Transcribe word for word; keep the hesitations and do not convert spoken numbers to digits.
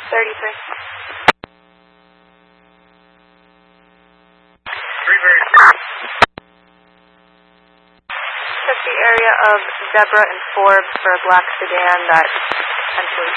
thirty-three. three thirty-three. Check the area of Zebra and Forbes for a black sedan that potentially